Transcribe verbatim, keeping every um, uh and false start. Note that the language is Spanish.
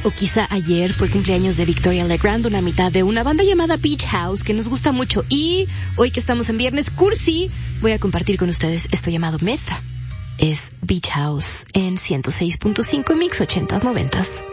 o quizá ayer fue cumpleaños de Victoria Legrand, una mitad de una banda llamada Beach House que nos gusta mucho. Y hoy que estamos en viernes cursi, voy a compartir con ustedes esto llamado Mesa. Es Beach House en ciento seis punto cinco Mix ochentas noventas.